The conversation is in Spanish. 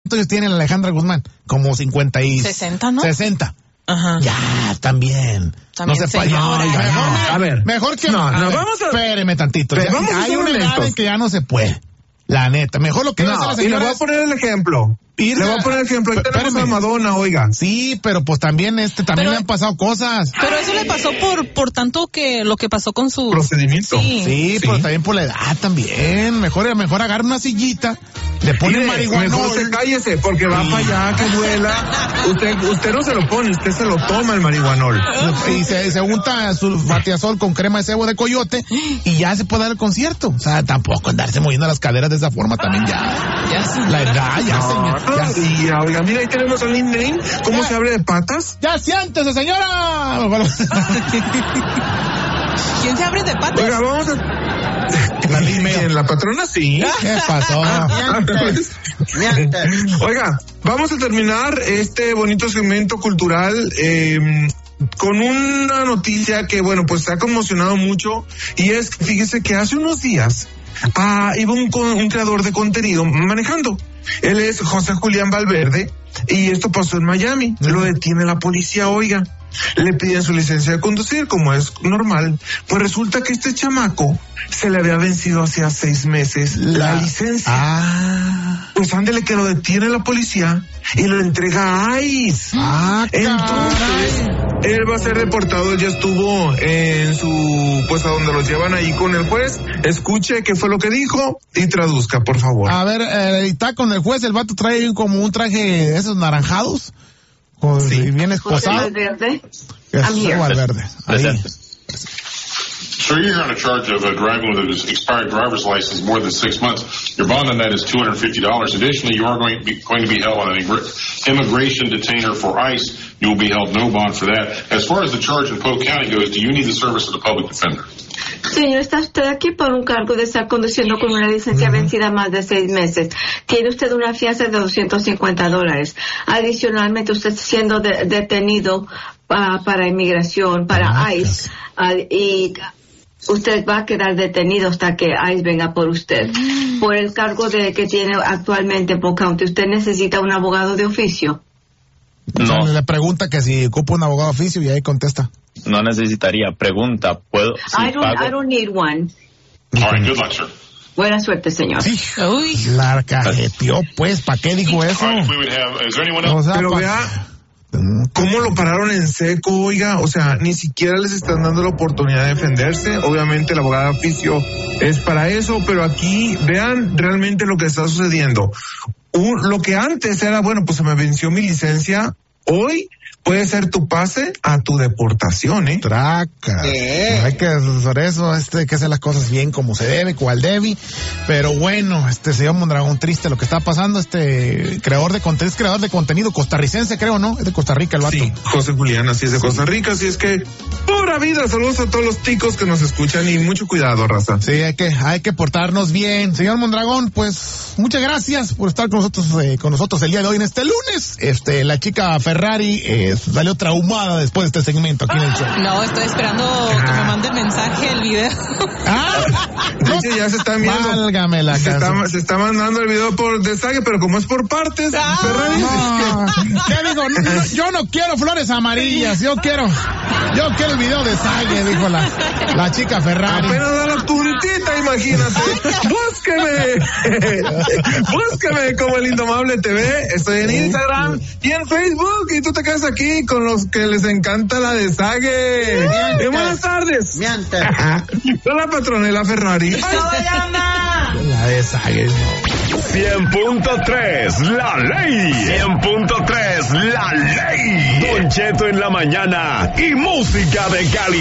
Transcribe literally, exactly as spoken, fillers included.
años tiene la Alejandra Guzmán? Como cincuenta y... sesenta, ¿no? sesenta. Ajá. Ya, también. También no se señora. no, Oiga, mejor, no, a ver. Mejor que... No, a no, ver, vamos a... Espéreme tantito. Pero Ya, vamos a hay ser una edad honestos. en que ya no se puede. La neta. Mejor lo que No, hace la y le señora voy a es poner el ejemplo. irse Le voy a poner el ejemplo. Ahí P- tenemos espérame. a Madonna, oiga. Sí, pero pues también este también Pero- le han pasado cosas. Pero eso le pasó por por tanto que lo que pasó con su Procedimiento. Sí. Sí, Sí. pero también por la edad también. Mejor, mejor agarra una sillita, le pone Mire, marihuana. mejor se cállese, porque va para allá, que duela. Usted, usted no se lo pone, usted se lo toma el marihuanol. Y se, se unta su batiazol con crema de cebo de coyote y ya se puede dar el concierto. O sea, tampoco andarse moviendo las caderas de esa forma también ya. Ya sí. La edad, ya, No, señor. Ya, todavía, oiga, mira, ahí tenemos a Lin Name. ¿Cómo Ya. se abre de patas? ya siéntese, señora. ¿Quién se abre de patas? Oiga, vamos a... La Lin May. ¿Quién? ¿La patrona? Sí. ¿Qué pasó? Oiga, vamos a terminar este bonito segmento cultural eh, con una noticia que, bueno, pues se ha conmocionado mucho, y es que fíjese que hace unos días ah, iba un, con- un creador de contenido manejando. Él es José Julián Valverde, y esto pasó en Miami. Lo detiene la policía, oiga. Le piden su licencia de conducir, como es normal. Pues resulta que este chamaco se le había vencido hacía seis meses la, licencia. Ah, Pues ándele que lo detiene la policía y lo entrega a ICE. ah, Entonces, caray. él va a ser deportado. Él ya estuvo en su, pues a donde lo llevan ahí con el juez. Escuche qué fue lo que dijo y traduzca, por favor. A ver, eh, está con el juez, el vato trae como un traje de esos naranjados, con, Sí. y bien esposado. Valverde. Es I'm here. Valverde. Ahí. Sir, you're on a charge of uh, driving with an expired driver's license more than six months. Your bond on that is two hundred fifty dollars. Additionally, you are going to be, going to be held on an immig- immigration detainer for ICE. You will be held no bond for that. As far as the charge in Polk County goes, do you need the service of the public defender? Señor, está usted aquí por un cargo de estar conduciendo con una licencia vencida más de seis meses. Tiene usted una fianza de doscientos cincuenta dólares. Adicionalmente, usted siendo de- detenido ah, para inmigración, para ICE, ah, y usted va a quedar detenido hasta que ICE venga por usted. Por el cargo de que tiene actualmente en Polk County, ¿usted necesita un abogado de oficio? O sea, No, le pregunta que si ocupa un abogado oficio y ahí contesta. no necesitaría. Pregunta, ¿puedo? Si I don't, I pago, don't need one. All right, good luck, sir. Buena suerte, señor. Sí, Uy. la cajeteó, pues, ¿para qué dijo eso? All right, if we would have, is there anyone O else? sea, Pero pa- vea cómo lo pararon en seco, oiga. O sea, ni siquiera les están dando la oportunidad de defenderse. Obviamente el abogado de oficio es para eso, pero aquí vean realmente lo que está sucediendo. Un- lo que antes era, bueno, pues se me venció mi licencia, hoy puede ser tu pase a tu deportación, ¿eh? Traca. Hay que hacer eso, este, hay que hacer las cosas bien como se debe, cual debe. Pero bueno, este señor Mondragón, triste lo que está pasando. Este creador de contenido, es creador de contenido costarricense, creo, ¿no? Es de Costa Rica el vato. Sí, José Julián, así es de Costa Rica, así es que pura vida, saludos a todos los ticos que nos escuchan y mucho cuidado, raza. Sí, hay que, hay que portarnos bien. Señor Mondragón, pues, muchas gracias por estar con nosotros, eh, con nosotros el día de hoy en este lunes. Este, la chica Ferrari, eh, salió traumada después de este segmento aquí en el show. No, estoy esperando que me mande mensaje el video. Ah, De hecho, ya se están viendo. válgame la Se casa. está, se está mandando el video por desague, pero como es por partes, Ah. Ferrari. No, ¿qué digo? No, no, yo no quiero flores amarillas, yo quiero, yo quiero el video de Sague, dijo la, la chica Ferrari. Apenas da la puntita, imagínate. Búsqueme. Búsqueme como el Indomable T V. Estoy en Instagram y en Facebook. Y tú te quedas aquí con los que les encanta la de Sague. Y buenas tardes. Soy la patronela Ferrari. La de Sague, no. cien punto tres, la ley. cien punto tres, la ley. Don Cheto en la mañana y música de calidad.